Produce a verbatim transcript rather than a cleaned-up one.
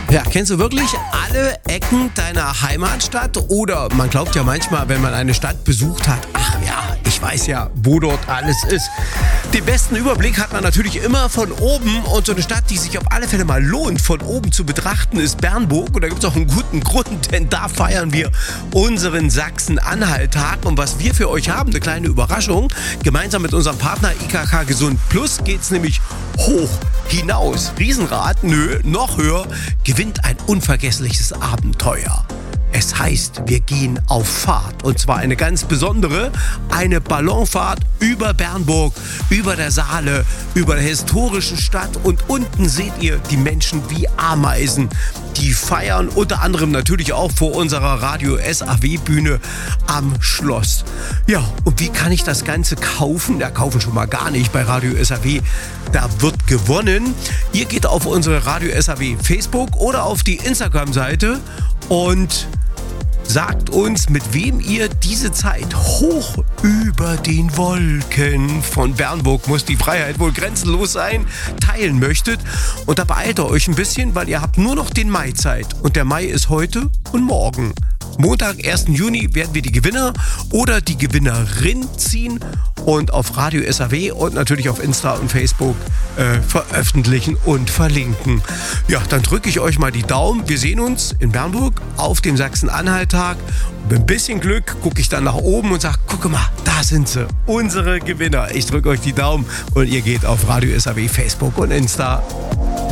Ja, kennst du wirklich alle Ecken deiner Heimatstadt? Oder man glaubt ja manchmal, wenn man eine Stadt besucht hat, ach ja, ich weiß ja, wo dort alles ist. Den besten Überblick hat man natürlich immer von oben, und so eine Stadt, die sich auf alle Fälle mal lohnt, von oben zu betrachten, ist Bernburg. Und da gibt es auch einen guten Grund, denn da feiern wir unseren Sachsen-Anhalt-Tag. Und was wir für euch haben, eine kleine Überraschung, gemeinsam mit unserem Partner I K K Gesund Plus geht es nämlich hoch hinaus. Riesenrad, nö, noch höher, gewinnt ein unvergessliches Abenteuer. Es heißt, wir gehen auf Fahrt, und zwar eine ganz besondere, eine Ballonfahrt über Bernburg, über der Saale, über der historischen Stadt, und unten seht ihr die Menschen wie Ameisen, die feiern, unter anderem natürlich auch vor unserer Radio S A W-Bühne am Schloss. Ja, und wie kann ich das Ganze kaufen? Ja, kaufen schon mal gar nicht bei Radio S A W, da wird gewonnen. Ihr geht auf unsere Radio S A W Facebook oder auf die Instagram-Seite und sagt uns, mit wem ihr diese Zeit hoch über den Wolken von Bernburg muss die Freiheit wohl grenzenlos sein, teilen möchtet. Und da beeilt ihr euch ein bisschen, weil ihr habt nur noch den Mai Zeit. Und der Mai ist heute und morgen. Montag, ersten Juni, werden wir die Gewinner oder die Gewinnerin ziehen und auf Radio S A W und natürlich auf Insta und Facebook äh, veröffentlichen und verlinken. Ja, dann drücke ich euch mal die Daumen. Wir sehen uns in Bernburg auf dem Sachsen-Anhalt-Tag. Mit ein bisschen Glück gucke ich dann nach oben und sage, gucke mal, da sind sie, unsere Gewinner. Ich drücke euch die Daumen und ihr geht auf Radio S A W, Facebook und Insta.